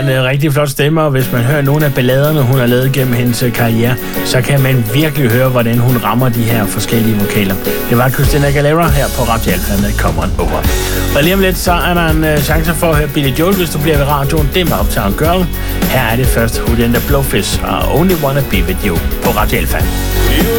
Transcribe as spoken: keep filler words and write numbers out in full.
en uh, rigtig flot stemme, og hvis man hører nogle af balladerne, hun har lavet gennem hendes uh, karriere, så kan man virkelig høre, hvordan hun rammer de her forskellige vokaler. Det var Christina Aguilera her på Radio Alfa med Come On Over. Og lige om lidt, så er der en uh, chance for at høre Billy Joel, hvis du bliver ved radioen. Det er med Uptown Girl. Her er det først Hood and the Blowfish og Only Wanna Be With You på Radio Alfa.